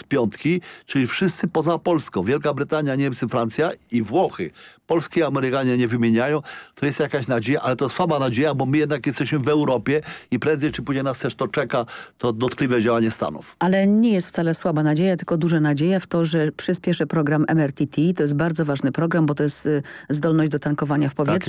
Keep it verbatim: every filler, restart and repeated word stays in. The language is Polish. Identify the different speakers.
Speaker 1: piątki, czyli wszyscy poza Polską. Wielka Brytania, Niemcy, Francja i Włochy. Polskie Amerykanie nie wymieniają. To jest jakaś nadzieja, ale to słaba nadzieja, bo my jednak jesteśmy w Europie i prędzej czy później nas też to czeka, to dotkliwe działanie Stanów.
Speaker 2: Ale nie jest wcale słaba nadzieja, tylko duża nadzieja w to, że przyspieszy program M R T T. To jest bardzo ważny program, bo to jest y, zdolność do tankowania w powietrzu.